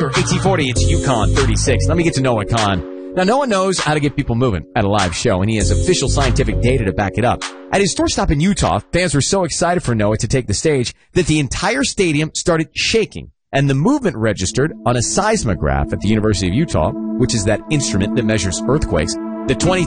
1840, it's Yukon 36. Let me get to Noah Kahn. Now, Noah knows how to get people moving at a live show, and he has official scientific data to back it up. At his tour stop in Utah, fans were so excited for Noah to take the stage that the entire stadium started shaking, and the movement registered on a seismograph at the University of Utah, which is that instrument that measures earthquakes. The 20